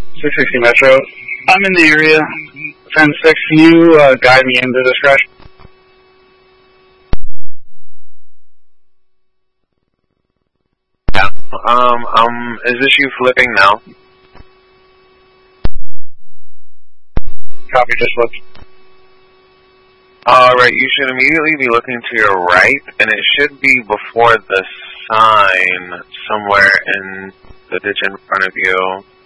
660 Metro. I'm in the area. 10-6, can you guide me into this crash? Yeah. Is this you flipping now? Copy, just look. Alright, you should immediately be looking to your right, and it should be before the sign somewhere in the ditch in front of you.